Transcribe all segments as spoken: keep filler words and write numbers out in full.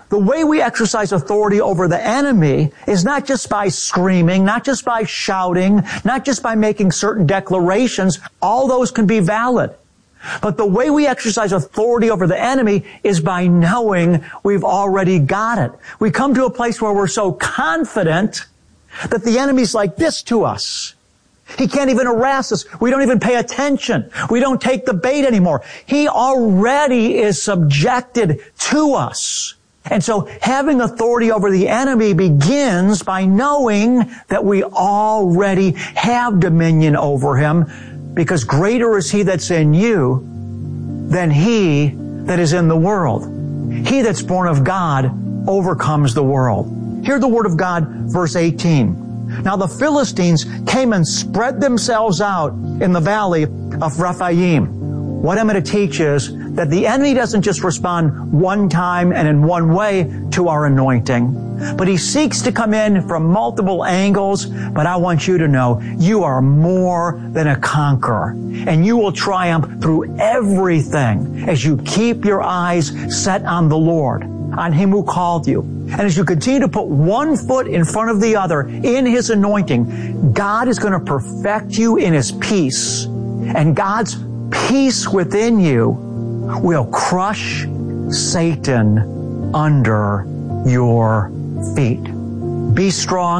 The way we exercise authority over the enemy is not just by screaming, not just by shouting, not just by making certain declarations. All those can be valid. But the way we exercise authority over the enemy is by knowing we've already got it. We come to a place where we're so confident that the enemy's like this to us. He can't even harass us. We don't even pay attention. We don't take the bait anymore. He already is subjected to us. And so having authority over the enemy begins by knowing that we already have dominion over him, because greater is he that's in you than he that is in the world. He that's born of God overcomes the world. Hear the word of God, verse eighteen. Now the Philistines came and spread themselves out in the valley of Rephaim. What I'm going to teach is that the enemy doesn't just respond one time and in one way to our anointing, but he seeks to come in from multiple angles. But I want you to know you are more than a conqueror, and you will triumph through everything as you keep your eyes set on the Lord, on him who called you. And as you continue to put one foot in front of the other in his anointing, God is going to perfect you in his peace. And God's peace within you will crush Satan under your feet. Be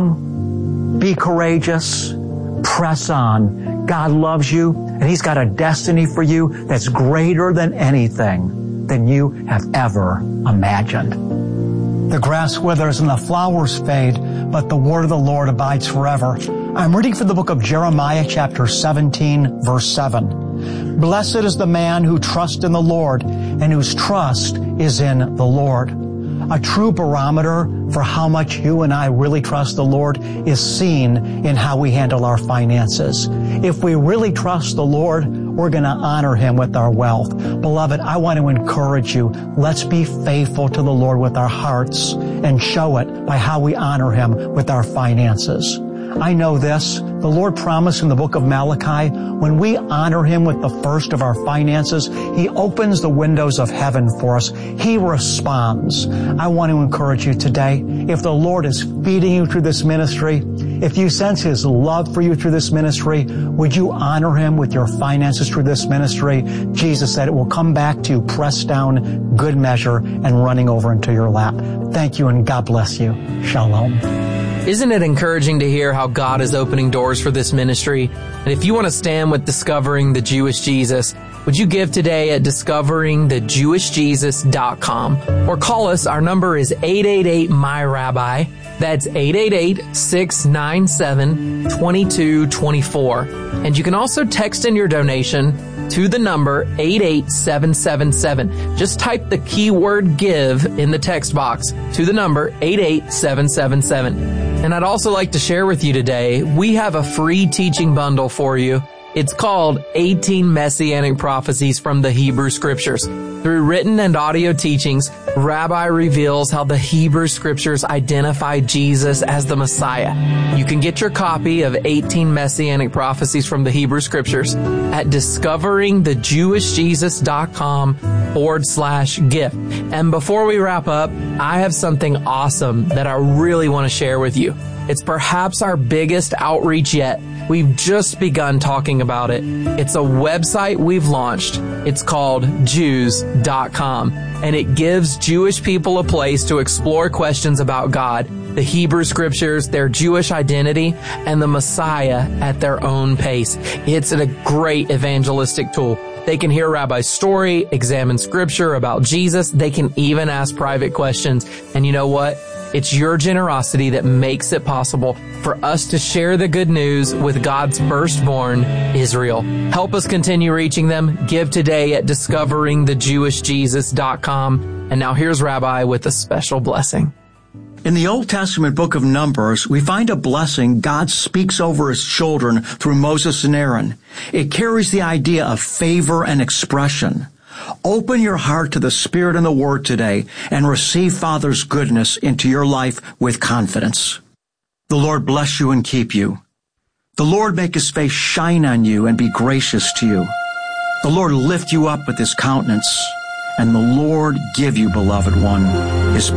strong. Be courageous. Press on. God loves you, and he's got a destiny for you that's greater than anything than you have ever imagined. The grass withers and the flowers fade, but the word of the Lord abides forever. I'm reading from the book of Jeremiah, chapter seventeen, verse seven. Blessed is the man who trusts in the Lord and whose trust is in the Lord. A true barometer for how much you and I really trust the Lord is seen in how we handle our finances. If we really trust the Lord, we're going to honor him with our wealth. Beloved, I want to encourage you. Let's be faithful to the Lord with our hearts and show it by how we honor him with our finances. I know this. The Lord promised in the book of Malachi, when we honor him with the first of our finances, he opens the windows of heaven for us. He responds. I want to encourage you today, if the Lord is feeding you through this ministry, if you sense his love for you through this ministry, would you honor him with your finances through this ministry? Jesus said it will come back to you, pressed down, good measure, and running over into your lap. Thank you, and God bless you. Shalom. Isn't it encouraging to hear how God is opening doors for this ministry? And if you want to stand with Discovering the Jewish Jesus, would you give today at discovering the jewish jesus dot com or call us? Our number is eight eight eight, M Y Rabbi. That's eight eight eight, six nine seven, two two two four. And you can also text in your donation to the number eight eight seven seven seven. Just type the keyword give in the text box to the number eight eight seven seven seven. And I'd also like to share with you today, we have a free teaching bundle for you. It's called eighteen Messianic Prophecies from the Hebrew Scriptures. Through written and audio teachings, Rabbi reveals how the Hebrew Scriptures identify Jesus as the Messiah. You can get your copy of eighteen Messianic Prophecies from the Hebrew Scriptures at discovering the jewish jesus dot com forward slash gift. And before we wrap up, I have something awesome that I really want to share with you. It's perhaps our biggest outreach yet. We've just begun talking about it. It's a website we've launched. It's called Jews dot com, and it gives Jewish people a place to explore questions about God, the Hebrew Scriptures, their Jewish identity, and the Messiah at their own pace. It's a great evangelistic tool. They can hear Rabbi's story, examine Scripture about Jesus. They can even ask private questions. And you know what? It's your generosity that makes it possible for us to share the good news with God's firstborn, Israel. Help us continue reaching them. Give today at discovering the jewish jesus dot com. And now here's Rabbi with a special blessing. In the Old Testament book of Numbers, we find a blessing God speaks over his children through Moses and Aaron. It carries the idea of favor and expression. Open your heart to the Spirit and the Word today and receive Father's goodness into your life with confidence. The Lord bless you and keep you. The Lord make his face shine on you and be gracious to you. The Lord lift you up with his countenance, and the Lord give you, beloved one, his